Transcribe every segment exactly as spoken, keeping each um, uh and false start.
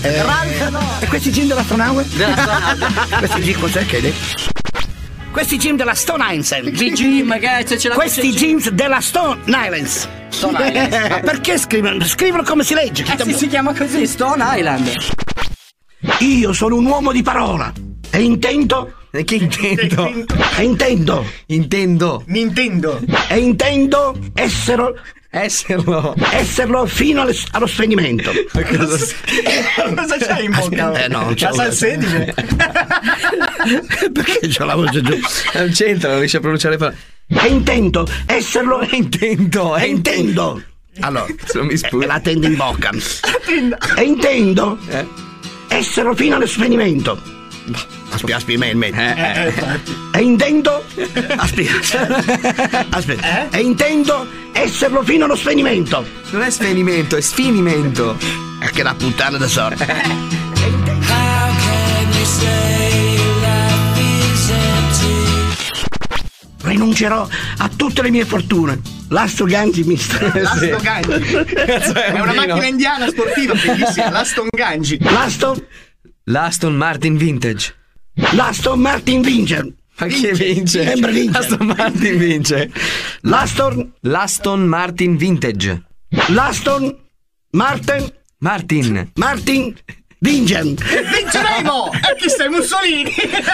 Eh, Ralph no. E questi jeans dell'astronauta? Dell'astronauta. Questi jeans cos'è che è? Questi jeans della Stone Island. Di Jim, che c'è la Questi jeans della Stone Island. Stone Island. Ma perché scrivono? Scrivono come si legge. Eh, si, si chiama così, Stone Island. Io sono un uomo di parola e intendo. E che intendo? E intendo. Intendo. Nintendo. E intendo essere. Esserlo. Esserlo fino allo, allo spegnimento. Cosa, Cosa c'hai in bocca? Eh no, non c'è la salsedine. Perché c'ho la voce giù? Non c'entra, non riesce a pronunciare le parole. E intendo esserlo. E intendo. E intendo. Allora, se non mi sputa. eh, la tendo in bocca. E intendo Eh? esserlo fino allo spegnimento. Aspetta, aspetta, il meglio. Eh, eh. E intendo. Aspetta. Aspetta. E intendo esserlo fino allo spegnimento. Non è svenimento, è sfinimento. È che la puttana da sorte. Rinuncerò a tutte le mie fortune. L'Aston Ganji, mister. L'Aston Ganji. È una macchina indiana sportiva bellissima. L'Aston Ganji. L'Aston. L'Aston Martin Vintage. L'Aston Martin vince. Ma chi vince? Sempre vince. L'Aston Martin vince. L'Aston. L'Aston Martin Vintage. L'Aston Martin. Martin. Martin. Vince. Vinceremo! E chi sei, Mussolini?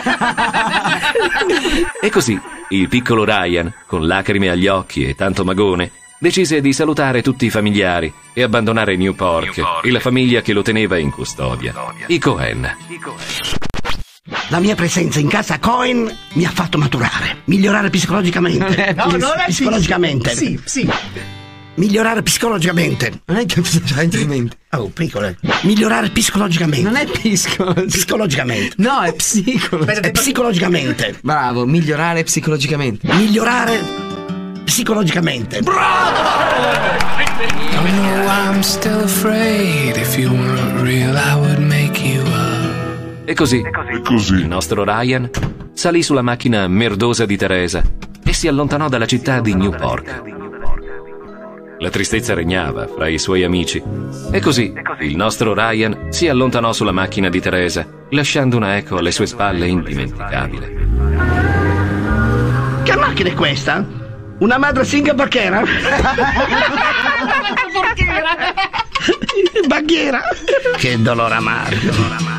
E così il piccolo Ryan, con lacrime agli occhi e tanto magone, decise di salutare tutti i familiari e abbandonare Newport, Newport. e la famiglia che lo teneva in custodia, i Cohen. La mia presenza in casa Cohen mi ha fatto maturare, migliorare psicologicamente. No, non è psicologicamente. Sì, sì. Migliorare psicologicamente. Non è che c'hai in mente. Oh, piccole. Migliorare psicologicamente. Non è piscolo. Psicologicamente. No, è psicolo. È psicologicamente. Bravo, migliorare psicologicamente. Migliorare psicologicamente. I know I'm still afraid. If you weren't real, I would make you up. E così, e così il nostro Ryan salì sulla macchina merdosa di Teresa e si allontanò dalla città di Newport. La tristezza regnava fra i suoi amici. E così il nostro Ryan si allontanò sulla macchina di Teresa, lasciando una eco alle sue spalle indimenticabile. Che macchina è questa? Una madre singa bacchera? Bacchiera? Che dolore amaro.